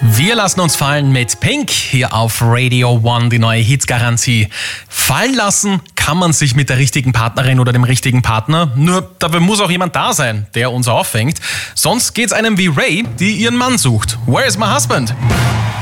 Wir lassen uns fallen mit Pink hier auf Radio One, die neue Hitgarantie. Fallen lassen kann man sich mit der richtigen Partnerin oder dem richtigen Partner, nur dafür muss auch jemand da sein, der uns auffängt. Sonst geht's einem wie Ray, die ihren Mann sucht. Where is my husband?